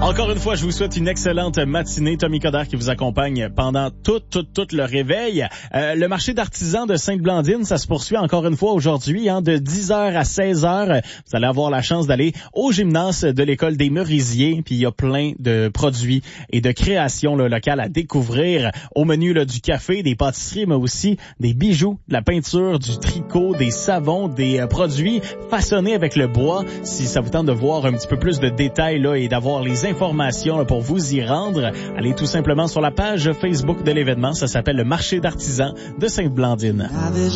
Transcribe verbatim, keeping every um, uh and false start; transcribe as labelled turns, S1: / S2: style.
S1: Encore une fois, je vous souhaite une excellente matinée. Tommy Coderre qui vous accompagne pendant tout, tout, tout le réveil. Euh, le marché d'artisans de Sainte-Blandine, ça se poursuit encore une fois aujourd'hui, hein, de dix heures à seize heures. Vous allez avoir la chance d'aller au gymnase de l'école des Merisiers. Puis il y a plein de produits et de créations là, locales à découvrir. Au menu là, du café, des pâtisseries, mais aussi des bijoux, de la peinture, du tricot, des savons, des euh, produits façonnés avec le bois. Si ça vous tente de voir un petit peu plus de détails là, et d'avoir les informations là, pour vous y rendre, allez tout simplement sur la page Facebook de l'événement. Ça s'appelle le marché d'artisans de Sainte-Blandine.